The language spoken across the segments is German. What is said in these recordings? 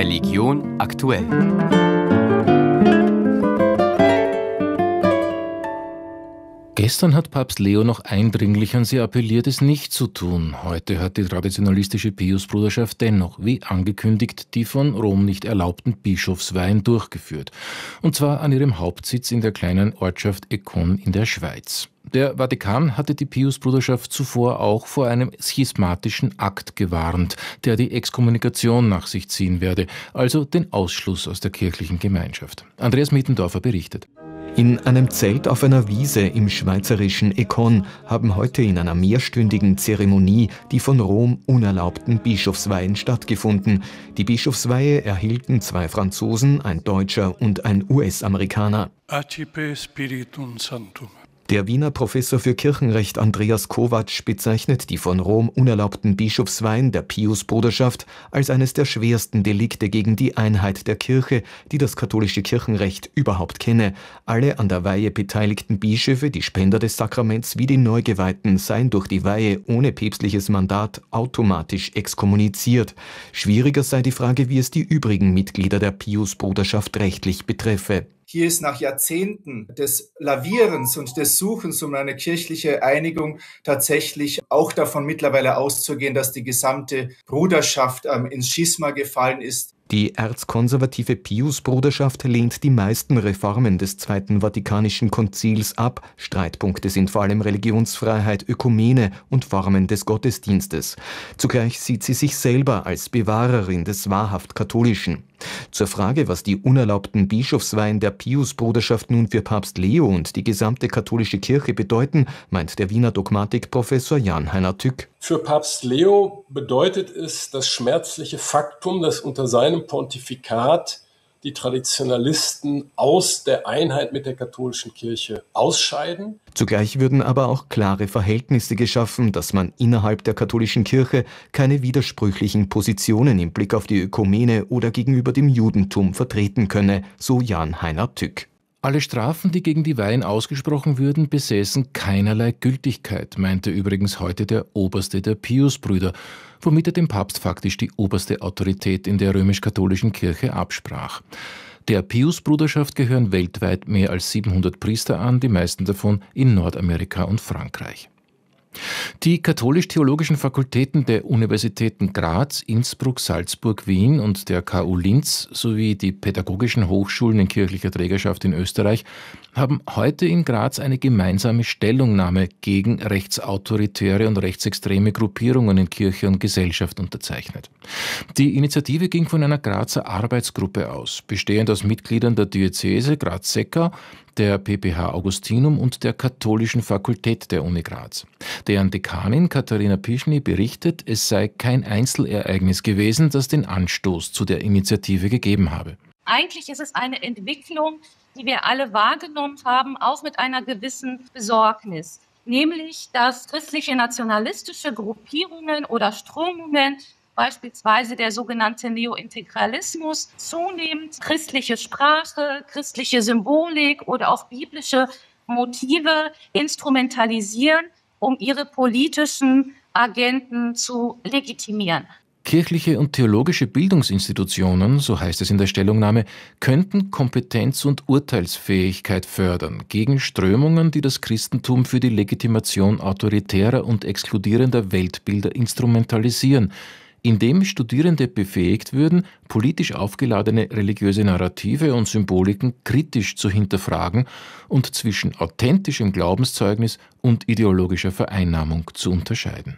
Religion aktuell. Gestern hat Papst Leo noch eindringlich an sie appelliert, es nicht zu tun. Heute hat die traditionalistische Piusbruderschaft dennoch, wie angekündigt, die von Rom nicht erlaubten Bischofsweihen durchgeführt. Und zwar an ihrem Hauptsitz in der kleinen Ortschaft Econ in der Schweiz. Der Vatikan hatte die Piusbruderschaft zuvor auch vor einem schismatischen Akt gewarnt, der die Exkommunikation nach sich ziehen werde, also den Ausschluss aus der kirchlichen Gemeinschaft. Andreas Mittendorfer berichtet. In einem Zelt auf einer Wiese im schweizerischen Econ haben heute in einer mehrstündigen Zeremonie die von Rom unerlaubten Bischofsweihen stattgefunden. Die Bischofsweihe erhielten 2 Franzosen, ein Deutscher und ein US-Amerikaner. Accipe Spiritum Sanctum. Der Wiener Professor für Kirchenrecht Andreas Kovacs bezeichnet die von Rom unerlaubten Bischofsweihen der Piusbruderschaft als eines der schwersten Delikte gegen die Einheit der Kirche, die das katholische Kirchenrecht überhaupt kenne. Alle an der Weihe beteiligten Bischöfe, die Spender des Sakraments wie die Neugeweihten, seien durch die Weihe ohne päpstliches Mandat automatisch exkommuniziert. Schwieriger sei die Frage, wie es die übrigen Mitglieder der Piusbruderschaft rechtlich betreffe. Hier ist nach Jahrzehnten des Lavierens und des Suchens um eine kirchliche Einigung tatsächlich auch davon mittlerweile auszugehen, dass die gesamte Bruderschaft ins Schisma gefallen ist. Die erzkonservative Piusbruderschaft lehnt die meisten Reformen des Zweiten Vatikanischen Konzils ab. Streitpunkte sind vor allem Religionsfreiheit, Ökumene und Formen des Gottesdienstes. Zugleich sieht sie sich selber als Bewahrerin des wahrhaft Katholischen. Zur Frage, was die unerlaubten Bischofsweihen der Piusbruderschaft nun für Papst Leo und die gesamte katholische Kirche bedeuten, meint der Wiener Dogmatikprofessor Jan-Heiner Tück. Für Papst Leo bedeutet es das schmerzliche Faktum, dass unter seinem Pontifikat die Traditionalisten aus der Einheit mit der katholischen Kirche ausscheiden. Zugleich würden aber auch klare Verhältnisse geschaffen, dass man innerhalb der katholischen Kirche keine widersprüchlichen Positionen im Blick auf die Ökumene oder gegenüber dem Judentum vertreten könne, so Jan-Heiner Tück. Alle Strafen, die gegen die Weihen ausgesprochen würden, besäßen keinerlei Gültigkeit, meinte übrigens heute der Oberste der Piusbrüder, womit er dem Papst faktisch die oberste Autorität in der römisch-katholischen Kirche absprach. Der Piusbruderschaft gehören weltweit mehr als 700 Priester an, die meisten davon in Nordamerika und Frankreich. Die katholisch-theologischen Fakultäten der Universitäten Graz, Innsbruck, Salzburg, Wien und der KU Linz sowie die pädagogischen Hochschulen in kirchlicher Trägerschaft in Österreich haben heute in Graz eine gemeinsame Stellungnahme gegen rechtsautoritäre und rechtsextreme Gruppierungen in Kirche und Gesellschaft unterzeichnet. Die Initiative ging von einer Grazer Arbeitsgruppe aus, bestehend aus Mitgliedern der Diözese Graz-Seckau, der PPH Augustinum und der Katholischen Fakultät der Uni Graz. Deren Dekanin Katharina Pischny berichtet, es sei kein Einzelereignis gewesen, das den Anstoß zu der Initiative gegeben habe. Eigentlich ist es eine Entwicklung, die wir alle wahrgenommen haben, auch mit einer gewissen Besorgnis. Nämlich, dass christliche nationalistische Gruppierungen oder Strömungen, beispielsweise der sogenannte Neointegralismus, zunehmend christliche Sprache, christliche Symbolik oder auch biblische Motive instrumentalisieren, um ihre politischen Agenten zu legitimieren. Kirchliche und theologische Bildungsinstitutionen, so heißt es in der Stellungnahme, könnten Kompetenz und Urteilsfähigkeit fördern gegen Strömungen, die das Christentum für die Legitimation autoritärer und exkludierender Weltbilder instrumentalisieren, indem Studierende befähigt würden, politisch aufgeladene religiöse Narrative und Symboliken kritisch zu hinterfragen und zwischen authentischem Glaubenszeugnis und ideologischer Vereinnahmung zu unterscheiden.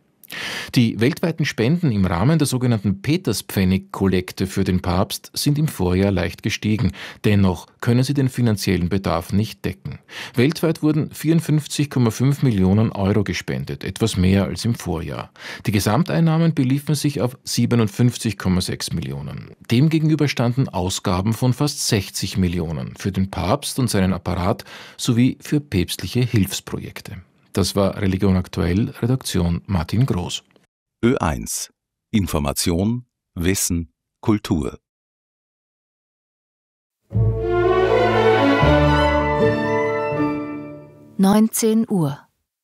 Die weltweiten Spenden im Rahmen der sogenannten Peterspfennig-Kollekte für den Papst sind im Vorjahr leicht gestiegen. Dennoch können sie den finanziellen Bedarf nicht decken. Weltweit wurden 54,5 Millionen Euro gespendet, etwas mehr als im Vorjahr. Die Gesamteinnahmen beliefen sich auf 57,6 Millionen. Demgegenüber standen Ausgaben von fast 60 Millionen für den Papst und seinen Apparat sowie für päpstliche Hilfsprojekte. Das war Religion aktuell, Redaktion Martin Groß. Ö1 Information, Wissen, Kultur. (19 Uhr)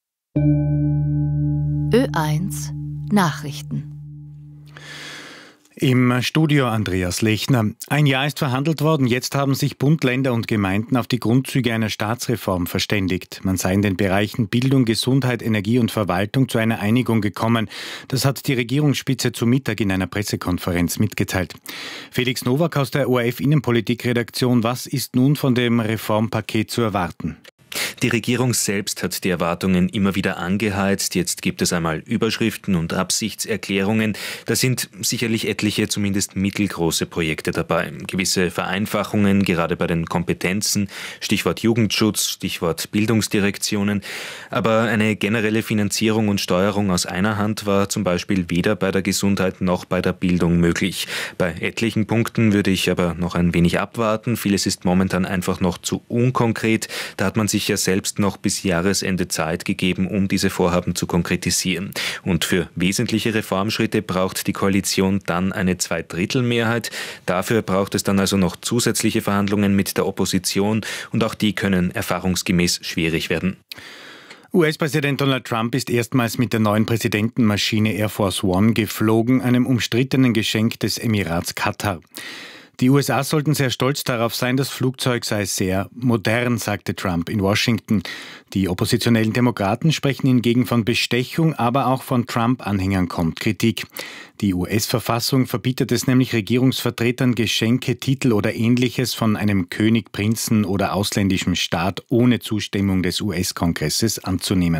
Ö1 Nachrichten. Im Studio Andreas Lechner. Ein Jahr ist verhandelt worden. Jetzt haben sich Bund, Länder und Gemeinden auf die Grundzüge einer Staatsreform verständigt. Man sei in den Bereichen Bildung, Gesundheit, Energie und Verwaltung zu einer Einigung gekommen. Das hat die Regierungsspitze zu Mittag in einer Pressekonferenz mitgeteilt. Felix Nowak aus der ORF Innenpolitikredaktion. Was ist nun von dem Reformpaket zu erwarten? Die Regierung selbst hat die Erwartungen immer wieder angeheizt. Jetzt gibt es einmal Überschriften und Absichtserklärungen. Da sind sicherlich etliche, zumindest mittelgroße Projekte dabei. Gewisse Vereinfachungen, gerade bei den Kompetenzen, Stichwort Jugendschutz, Stichwort Bildungsdirektionen. Aber eine generelle Finanzierung und Steuerung aus einer Hand war zum Beispiel weder bei der Gesundheit noch bei der Bildung möglich. Bei etlichen Punkten würde ich aber noch ein wenig abwarten. Vieles ist momentan einfach noch zu unkonkret. Da hat man sich ja selbst noch bis Jahresende Zeit gegeben, um diese Vorhaben zu konkretisieren. Und für wesentliche Reformschritte braucht die Koalition dann eine Zweidrittelmehrheit. Dafür braucht es dann also noch zusätzliche Verhandlungen mit der Opposition und auch die können erfahrungsgemäß schwierig werden. US-Präsident Donald Trump ist erstmals mit der neuen Präsidentenmaschine Air Force One geflogen, einem umstrittenen Geschenk des Emirats Katar. Die USA sollten sehr stolz darauf sein, das Flugzeug sei sehr modern, sagte Trump in Washington. Die oppositionellen Demokraten sprechen hingegen von Bestechung, aber auch von Trump-Anhängern kommt Kritik. Die US-Verfassung verbietet es nämlich Regierungsvertretern, Geschenke, Titel oder Ähnliches von einem König, Prinzen oder ausländischem Staat ohne Zustimmung des US-Kongresses anzunehmen.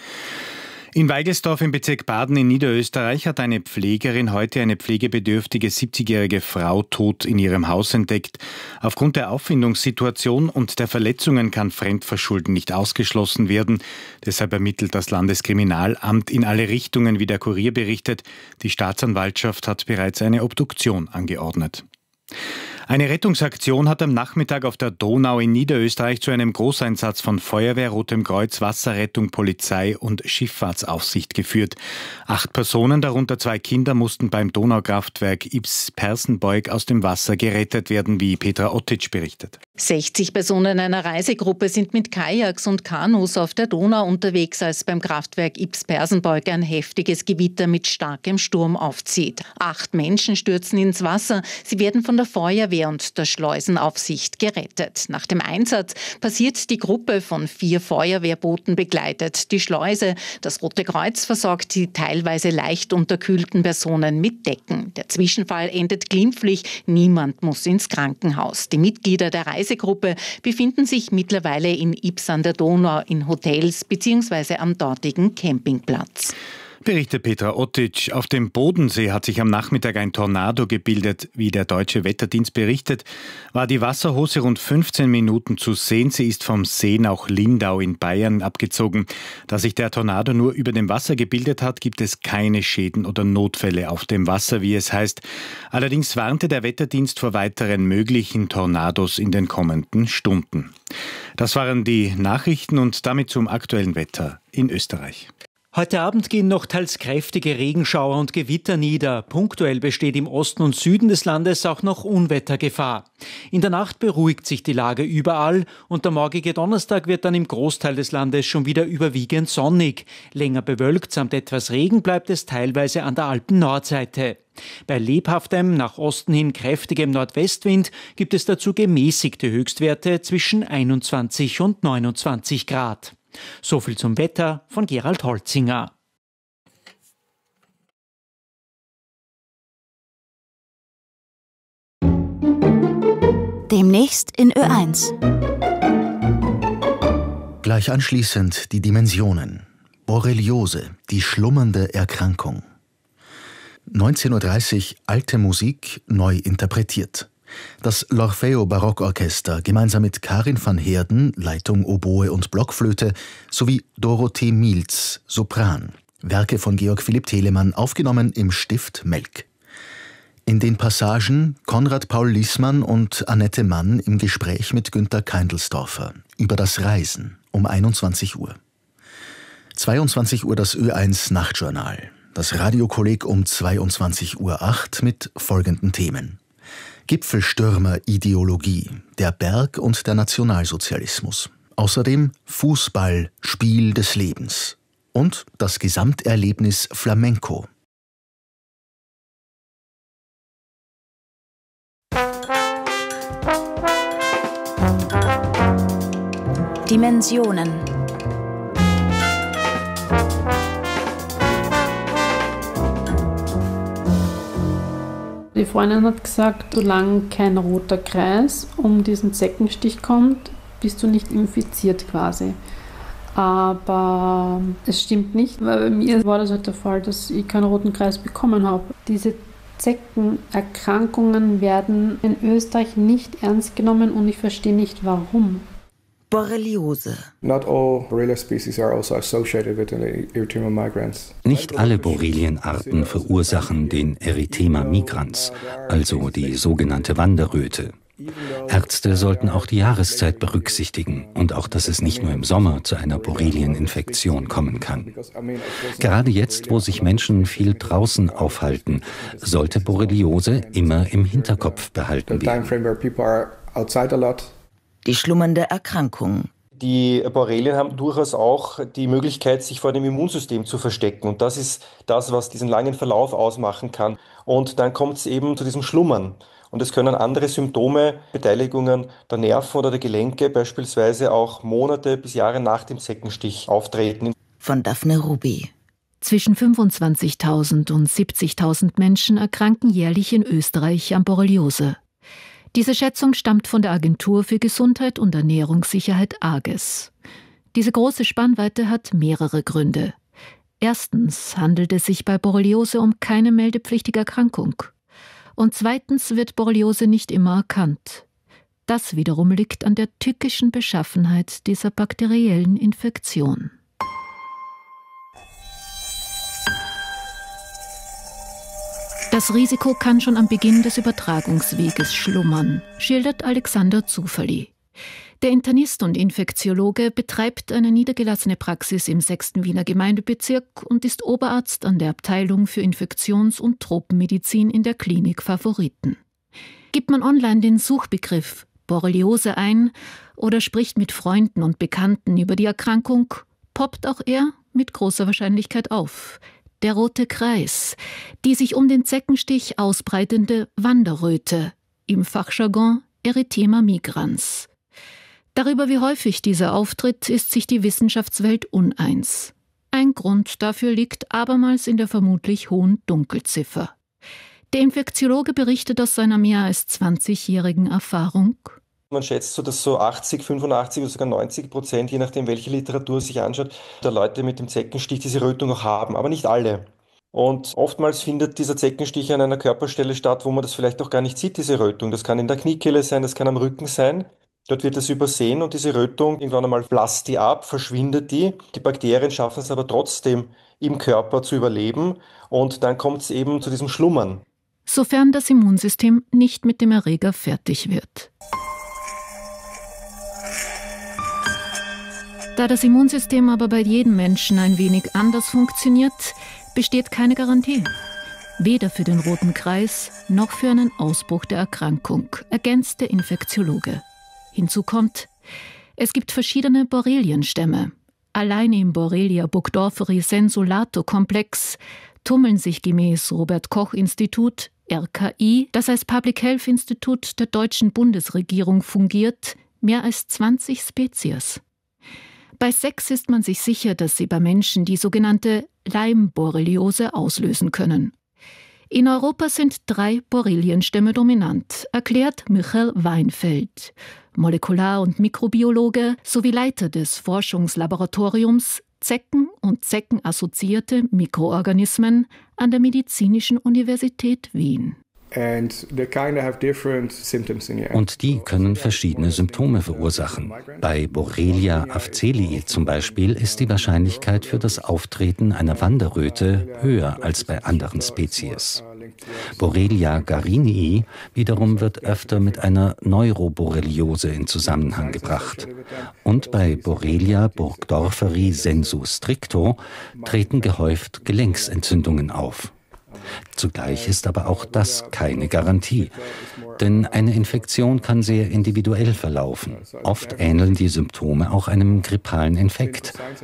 In Weigelsdorf im Bezirk Baden in Niederösterreich hat eine Pflegerin heute eine pflegebedürftige 70-jährige Frau tot in ihrem Haus entdeckt. Aufgrund der Auffindungssituation und der Verletzungen kann Fremdverschulden nicht ausgeschlossen werden. Deshalb ermittelt das Landeskriminalamt in alle Richtungen, wie der Kurier berichtet. Die Staatsanwaltschaft hat bereits eine Obduktion angeordnet. Eine Rettungsaktion hat am Nachmittag auf der Donau in Niederösterreich zu einem Großeinsatz von Feuerwehr, Rotem Kreuz, Wasserrettung, Polizei und Schifffahrtsaufsicht geführt. 8 Personen, darunter 2 Kinder, mussten beim Donaukraftwerk Ybbs-Persenbeug aus dem Wasser gerettet werden, wie Petra Ottic berichtet. 60 Personen einer Reisegruppe sind mit Kajaks und Kanus auf der Donau unterwegs, als beim Kraftwerk Ybbs-Persenbeug ein heftiges Gewitter mit starkem Sturm aufzieht. 8 Menschen stürzen ins Wasser. Sie werden von der Feuerwehr und der Schleusenaufsicht gerettet. Nach dem Einsatz passiert die Gruppe von 4 Feuerwehrbooten begleitet die Schleuse. Das Rote Kreuz versorgt die teilweise leicht unterkühlten Personen mit Decken. Der Zwischenfall endet glimpflich. Niemand muss ins Krankenhaus. Die Mitglieder der Reisegruppe befinden sich mittlerweile in Ybbs an der Donau in Hotels bzw. am dortigen Campingplatz. Berichtet Petra Ottic. Auf dem Bodensee hat sich am Nachmittag ein Tornado gebildet. Wie der Deutsche Wetterdienst berichtet, war die Wasserhose rund 15 Minuten zu sehen. Sie ist vom Seenauch-Lindau in Bayern abgezogen. Da sich der Tornado nur über dem Wasser gebildet hat, gibt es keine Schäden oder Notfälle auf dem Wasser, wie es heißt. Allerdings warnte der Wetterdienst vor weiteren möglichen Tornados in den kommenden Stunden. Das waren die Nachrichten und damit zum aktuellen Wetter in Österreich. Heute Abend gehen noch teils kräftige Regenschauer und Gewitter nieder. Punktuell besteht im Osten und Süden des Landes auch noch Unwettergefahr. In der Nacht beruhigt sich die Lage überall und der morgige Donnerstag wird dann im Großteil des Landes schon wieder überwiegend sonnig. Länger bewölkt samt etwas Regen bleibt es teilweise an der Alpen-Nordseite. Bei lebhaftem, nach Osten hin kräftigem Nordwestwind gibt es dazu gemäßigte Höchstwerte zwischen 21 und 29 Grad. So viel zum Wetter von Gerald Holzinger. Demnächst in Ö1. Gleich anschließend die Dimensionen. Borreliose, die schlummernde Erkrankung. 19:30 Uhr alte Musik neu interpretiert. Das L'Orfeo Barockorchester gemeinsam mit Karin van Heerden, Leitung Oboe und Blockflöte, sowie Dorothee Mielz, Sopran. Werke von Georg Philipp Telemann, aufgenommen im Stift Melk. In den Passagen Konrad Paul Liessmann und Annette Mann im Gespräch mit Günter Keindelsdorfer über das Reisen um 21 Uhr. 22 Uhr das Ö1 Nachtjournal. Das Radiokolleg um 22:08 Uhr mit folgenden Themen: Gipfelstürmer-Ideologie, der Berg und der Nationalsozialismus. Außerdem Fußball, Spiel des Lebens. Und das Gesamterlebnis Flamenco. Dimensionen. Die Freundin hat gesagt, solange kein roter Kreis um diesen Zeckenstich kommt, bist du nicht infiziert quasi. Aber es stimmt nicht, weil bei mir war das halt der Fall, dass ich keinen roten Kreis bekommen habe. Diese Zeckenerkrankungen werden in Österreich nicht ernst genommen und ich verstehe nicht, warum. Borreliose. Nicht alle Borrelienarten verursachen den Erythema migrans, also die sogenannte Wanderröte. Ärzte sollten auch die Jahreszeit berücksichtigen und auch, dass es nicht nur im Sommer zu einer Borrelieninfektion kommen kann. Gerade jetzt, wo sich Menschen viel draußen aufhalten, sollte Borreliose immer im Hinterkopf behalten werden. Die schlummernde Erkrankung. Die Borrelien haben durchaus auch die Möglichkeit, sich vor dem Immunsystem zu verstecken. Und das ist das, was diesen langen Verlauf ausmachen kann. Und dann kommt es eben zu diesem Schlummern. Und es können andere Symptome, Beteiligungen der Nerven oder der Gelenke beispielsweise auch Monate bis Jahre nach dem Zeckenstich auftreten. Von Daphne Ruby. Zwischen 25.000 und 70.000 Menschen erkranken jährlich in Österreich an Borreliose. Diese Schätzung stammt von der Agentur für Gesundheit und Ernährungssicherheit AGES. Diese große Spannweite hat mehrere Gründe. Erstens handelt es sich bei Borreliose um keine meldepflichtige Erkrankung. Und zweitens wird Borreliose nicht immer erkannt. Das wiederum liegt an der tückischen Beschaffenheit dieser bakteriellen Infektion. Das Risiko kann schon am Beginn des Übertragungsweges schlummern, schildert Alexander Zufali. Der Internist und Infektiologe betreibt eine niedergelassene Praxis im 6. Wiener Gemeindebezirk und ist Oberarzt an der Abteilung für Infektions- und Tropenmedizin in der Klinik Favoriten. Gibt man online den Suchbegriff Borreliose ein oder spricht mit Freunden und Bekannten über die Erkrankung, poppt auch er mit großer Wahrscheinlichkeit auf. Der rote Kreis, die sich um den Zeckenstich ausbreitende Wanderröte, im Fachjargon Erythema migrans. Darüber, wie häufig dieser auftritt, ist sich die Wissenschaftswelt uneins. Ein Grund dafür liegt abermals in der vermutlich hohen Dunkelziffer. Der Infektiologe berichtet aus seiner mehr als 20-jährigen Erfahrung. Man schätzt so, dass so 80, 85 oder sogar 90%, je nachdem welche Literatur sich anschaut, der Leute mit dem Zeckenstich diese Rötung auch haben, aber nicht alle. Und oftmals findet dieser Zeckenstich an einer Körperstelle statt, wo man das vielleicht auch gar nicht sieht, diese Rötung. Das kann in der Kniekehle sein, das kann am Rücken sein. Dort wird das übersehen und diese Rötung, irgendwann einmal blasst die ab, verschwindet die. Die Bakterien schaffen es aber trotzdem im Körper zu überleben und dann kommt es eben zu diesem Schlummern. Sofern das Immunsystem nicht mit dem Erreger fertig wird. Da das Immunsystem aber bei jedem Menschen ein wenig anders funktioniert, besteht keine Garantie. Weder für den roten Kreis noch für einen Ausbruch der Erkrankung, ergänzt der Infektiologe. Hinzu kommt, es gibt verschiedene Borrelienstämme. Alleine im Borrelia-Burgdorferi-Sensulato-Komplex tummeln sich gemäß Robert-Koch-Institut, RKI, das als Public Health Institut der deutschen Bundesregierung fungiert, mehr als 20 Spezies. Bei 6 ist man sich sicher, dass sie bei Menschen die sogenannte Leimborreliose auslösen können. In Europa sind 3 Borrelienstämme dominant, erklärt Michael Weinfeld, Molekular- und Mikrobiologe sowie Leiter des Forschungslaboratoriums Zecken und zeckenassoziierte Mikroorganismen an der Medizinischen Universität Wien. Und die können verschiedene Symptome verursachen. Bei Borrelia afzelii zum Beispiel ist die Wahrscheinlichkeit für das Auftreten einer Wanderröte höher als bei anderen Spezies. Borrelia garinii wiederum wird öfter mit einer Neuroborreliose in Zusammenhang gebracht. Und bei Borrelia burgdorferi sensu stricto treten gehäuft Gelenksentzündungen auf. Zugleich ist aber auch das keine Garantie, denn eine Infektion kann sehr individuell verlaufen. Oft ähneln die Symptome auch einem grippalen Infekt.